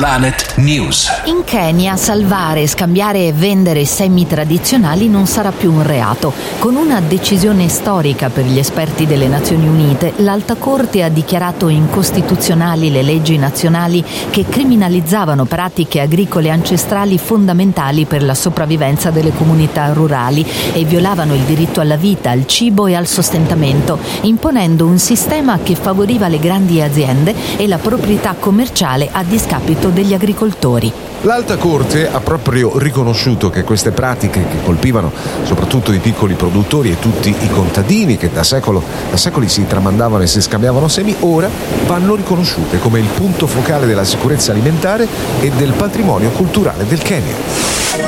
Planet News. In Kenya salvare, scambiare e vendere semi tradizionali non sarà più un reato. Con una decisione storica per gli esperti delle Nazioni Unite, l'Alta Corte ha dichiarato incostituzionali le leggi nazionali che criminalizzavano pratiche agricole ancestrali fondamentali per la sopravvivenza delle comunità rurali e violavano il diritto alla vita, al cibo e al sostentamento, imponendo un sistema che favoriva le grandi aziende e la proprietà commerciale a discapito degli agricoltori. L'Alta Corte ha proprio riconosciuto che queste pratiche che colpivano soprattutto i piccoli produttori e tutti i contadini che da secoli si tramandavano e si scambiavano semi, ora vanno riconosciute come il punto focale della sicurezza alimentare e del patrimonio culturale del Kenya.